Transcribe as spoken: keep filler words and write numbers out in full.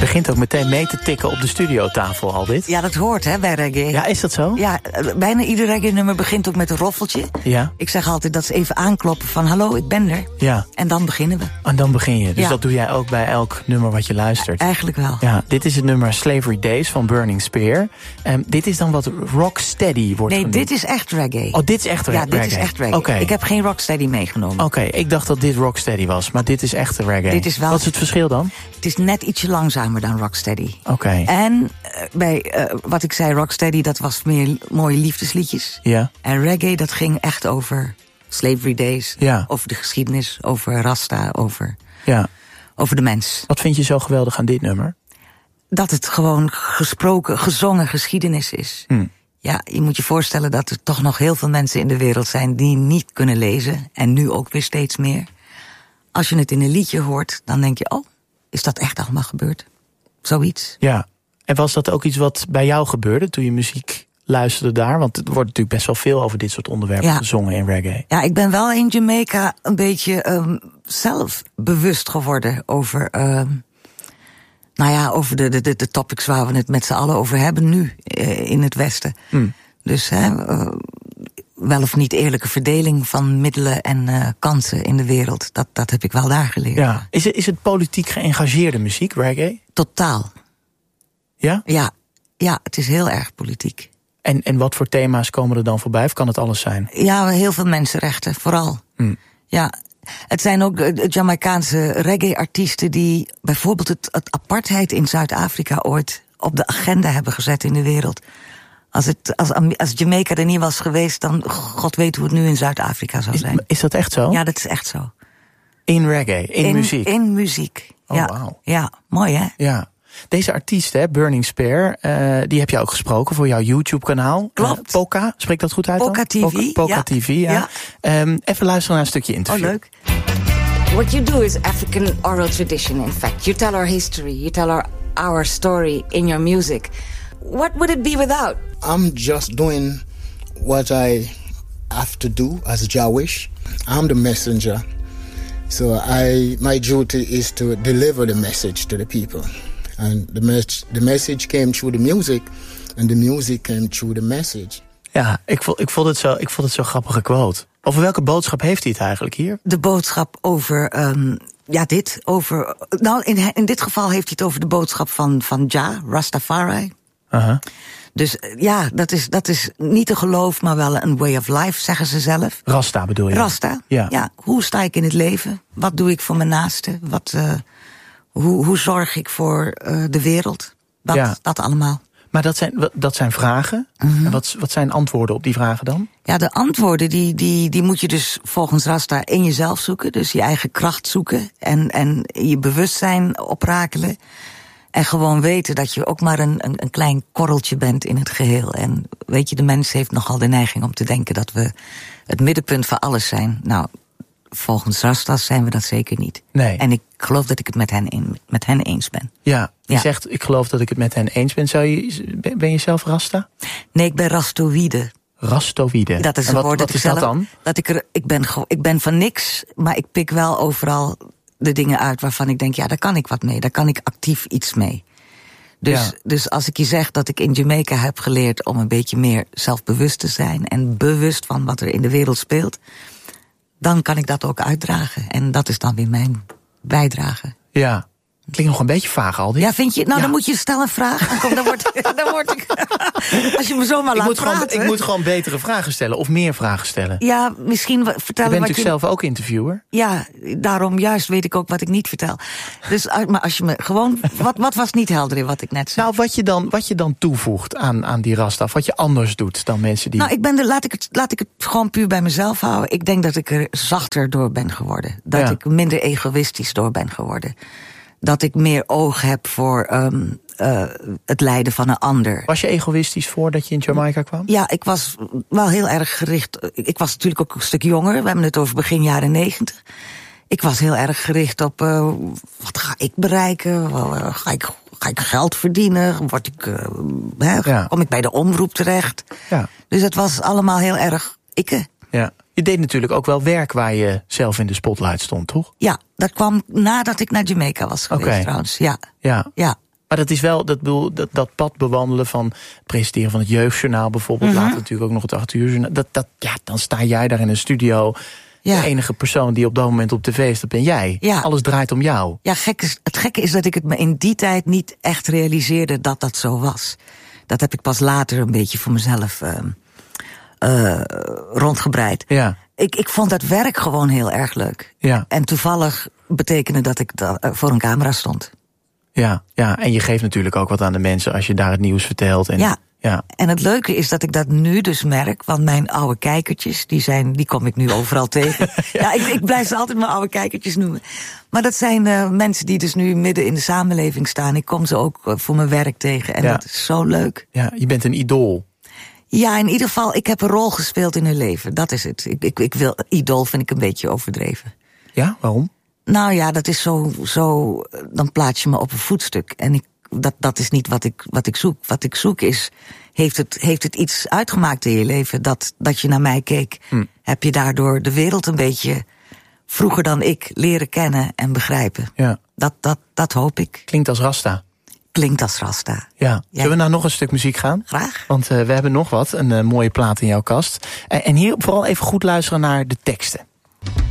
begint ook meteen mee te tikken op de studiotafel, al dit. Ja, dat hoort, hè, bij reggae. Ja, is dat zo? Ja, bijna ieder reggae-nummer begint ook met een roffeltje. Ja. Ik zeg altijd dat ze even aankloppen van, hallo, ik ben er. Ja. En dan beginnen we. En dan begin je. Dus ja. dat doe jij ook bij elk nummer wat je luistert? Eigenlijk wel. Ja, dit is het nummer Slavery Days van Burning Spear. Um, dit is dan wat rocksteady wordt Nee, genoemd. dit is echt reggae. Oh, dit is echt reggae? Ja, dit is echt reggae. Okay. Ik heb geen rocksteady meegenomen. Oké, okay, ik dacht dat dit rocksteady was, maar dit is echt reggae. Dit is wel... Wat is het verschil dan? Het is net ietsje langzamer dan rocksteady. Oké. Okay. En uh, bij uh, wat ik zei, rocksteady, dat was meer mooie liefdesliedjes. Ja. En reggae, dat ging echt over Slavery Days. Ja. Over de geschiedenis, over Rasta, over, ja. over de mens. Wat vind je zo geweldig aan dit nummer? Dat het gewoon gesproken, gezongen geschiedenis is. Hmm. Ja, je moet je voorstellen dat er toch nog heel veel mensen in de wereld zijn die niet kunnen lezen. En nu ook weer steeds meer. Als je het in een liedje hoort, dan denk je, oh, is dat echt allemaal gebeurd? Zoiets. Ja, en was dat ook iets wat bij jou gebeurde toen je muziek luisterde daar? Want er wordt natuurlijk best wel veel over dit soort onderwerpen ja. gezongen in reggae. Ja, ik ben wel in Jamaica een beetje um, zelf bewust geworden over... Um, nou ja, over de, de, de topics waar we het met z'n allen over hebben nu uh, in het Westen. Hmm. Dus hè, uh, wel of niet eerlijke verdeling van middelen en uh, kansen in de wereld. Dat, dat heb ik wel daar geleerd. Ja. Is het, is het politiek geëngageerde muziek, reggae? Totaal. Ja? Ja, ja, het is heel erg politiek. En, en wat voor thema's komen er dan voorbij? Of kan het alles zijn? Ja, heel veel mensenrechten, vooral. Hmm. Ja, het zijn ook Jamaicaanse reggae-artiesten die bijvoorbeeld het, het apartheid in Zuid-Afrika ooit op de agenda hebben gezet in de wereld. Als, het, als, als Jamaica er niet was geweest, dan god weet hoe het nu in Zuid-Afrika zou zijn. Is, is dat echt zo? Ja, dat is echt zo. In reggae, in, in muziek? In muziek, oh, ja. Wow. Ja, mooi hè? Ja. Deze artiest, hè, Burning Spear, uh, die heb je ook gesproken voor jouw YouTube-kanaal. Klopt. Uh, Poca, spreekt dat goed uit dan? Poca T V. Poca, Poca ja. T V, ja. ja. Um, even luisteren naar een stukje interview. Oh, leuk. What you do is African oral tradition, in fact. You tell our history, you tell our, our story in your music. What would it be without? I'm just doing what I have to do as Jah wish. I'm the messenger. So I, my duty is to deliver the message to the people. And the, mes- the message came through the music, and the music came through the message. Ja, ik vond, ik vond het zo, ik vond het zo grappige quote. Over welke boodschap heeft hij het eigenlijk hier? De boodschap over, um, ja dit, over... Nou, in, in dit geval heeft hij het over de boodschap van, van Jah, Rastafari. Uh-huh. Dus ja, dat is, dat is niet een geloof, maar wel een way of life, zeggen ze zelf. Rasta bedoel je? Rasta, ja. ja. Hoe sta ik in het leven? Wat doe ik voor mijn naasten? Wat, uh, hoe, hoe zorg ik voor uh, de wereld? Dat, ja. dat allemaal. Maar dat zijn, dat zijn vragen. Mm-hmm. En wat, wat zijn antwoorden op die vragen dan? Ja, de antwoorden die, die, die moet je dus volgens Rasta in jezelf zoeken. Dus je eigen kracht zoeken en, en je bewustzijn oprakelen. En gewoon weten dat je ook maar een, een, een klein korreltje bent in het geheel. En weet je, de mens heeft nogal de neiging om te denken dat we het middenpunt van alles zijn. Nou, volgens Rasta's zijn we dat zeker niet. Nee. En ik geloof dat ik het met hen, in, met hen eens ben. Ja, je ja. zegt, ik geloof dat ik het met hen eens ben. Zou je, ben je zelf Rasta? Nee, ik ben Rastoïde. Rastoïde. Dat is en een wat, woord wat dat is ik zelf, dat dan? Dat ik, er, ik, ben, ik ben van niks, maar ik pik wel overal de dingen uit waarvan ik denk, ja, daar kan ik wat mee. Daar kan ik actief iets mee. Dus, ja. dus als ik je zeg dat ik in Jamaica heb geleerd om een beetje meer zelfbewust te zijn en bewust van wat er in de wereld speelt, dan kan ik dat ook uitdragen. En dat is dan weer mijn bijdrage. Ja. Het klinkt nog een beetje vaag, Aldi. Ja, vind je? Nou, ja. dan moet je stellen een vraag. Dan, dan, word, dan word ik... Als je me zomaar ik laat moet praten... Gewoon, ik moet gewoon betere vragen stellen, of meer vragen stellen. Ja, misschien vertellen je bent wat natuurlijk je... zelf ook interviewer. Ja, daarom juist weet ik ook wat ik niet vertel. Dus, maar als je me gewoon... Wat, wat was niet helder in wat ik net zei? Nou, wat je dan, wat je dan toevoegt aan, aan die Rasta, wat je anders doet dan mensen die... Nou, ik ben de, laat, ik het, laat ik het gewoon puur bij mezelf houden. Ik denk dat ik er zachter door ben geworden. Dat ja. ik minder egoïstisch door ben geworden. Dat ik meer oog heb voor um, uh, het lijden van een ander. Was je egoïstisch voordat je in Jamaica kwam? Ja, ik was wel heel erg gericht... Ik was natuurlijk ook een stuk jonger. We hebben het over begin jaren negentig. Ik was heel erg gericht op... Uh, wat ga ik bereiken? Uh, ga, ik, ga ik geld verdienen? Word ik, uh, hè, ja. Kom ik bij de omroep terecht? Ja. Dus het was allemaal heel erg ikke. Ja. Je deed natuurlijk ook wel werk waar je zelf in de spotlight stond, toch? Ja, dat kwam nadat ik naar Jamaica was geweest, okay. trouwens. Ja. Ja. ja. Maar dat is wel, dat, bedoel, dat, dat pad bewandelen van presenteren van het Jeugdjournaal bijvoorbeeld. Mm-hmm. Later natuurlijk ook nog het acht uur journaal. Dat, dat, ja, dan sta jij daar in een studio. Ja. De enige persoon die op dat moment op tv is, dat ben jij. Ja. Alles draait om jou. Ja, gek is, het gekke is dat ik het me in die tijd niet echt realiseerde dat dat zo was. Dat heb ik pas later een beetje voor mezelf uh, uh, rondgebreid. Ja. Ik, ik vond dat werk gewoon heel erg leuk. Ja. En toevallig betekende dat ik da- voor een camera stond. Ja, ja, en je geeft natuurlijk ook wat aan de mensen als je daar het nieuws vertelt. En, ja. ja, en het leuke is dat ik dat nu dus merk, want mijn oude kijkertjes, die zijn, die kom ik nu overal tegen. ja, ja ik, ik blijf ze altijd mijn oude kijkertjes noemen. Maar dat zijn uh, mensen die dus nu midden in de samenleving staan. Ik kom ze ook uh, voor mijn werk tegen en ja. dat is zo leuk. Ja, je bent een idool. Ja, in ieder geval, ik heb een rol gespeeld in hun leven. Dat is het. Ik, ik, ik wil, idool vind ik een beetje overdreven. Ja, waarom? Nou ja, dat is zo, zo, dan plaats je me op een voetstuk. En ik, dat, dat is niet wat ik, wat ik zoek. Wat ik zoek is, heeft het, heeft het iets uitgemaakt in je leven dat, dat je naar mij keek? Hm. Heb je daardoor de wereld een beetje vroeger dan ik leren kennen en begrijpen? Ja. Dat, dat, dat hoop ik. Klinkt als Rasta. Klinkt als Rasta. Ja. Zullen we nou nog een stuk muziek gaan? Graag. Want uh, we hebben nog wat, een uh, mooie plaat in jouw kast. Uh, en hier vooral even goed luisteren naar de teksten.